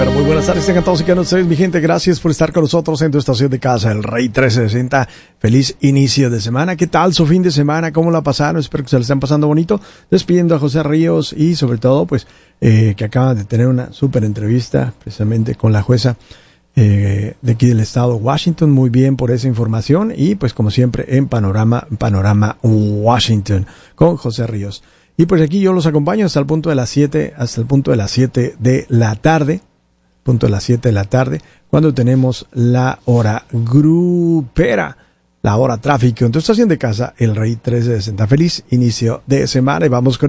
pero muy buenas tardes, tengan todos y cada uno de ustedes, mi gente. Gracias por estar con nosotros en tu estación de casa, el Rey 1360. Feliz inicio de semana. ¿Qué tal su fin de semana? ¿Cómo la pasaron? Espero que se la estén pasando bonito. Despidiendo a José Ríos y sobre todo, pues, que acaban de tener una súper entrevista precisamente con la jueza de aquí del estado de Washington. Muy bien por esa información. Y pues como siempre en Panorama Washington con José Ríos. Y pues aquí yo los acompaño hasta el punto de las 7 de la tarde, cuando tenemos la hora grupera, la hora tráfico en tu estación de casa, el Rey 1360. Feliz inicio de semana y vamos con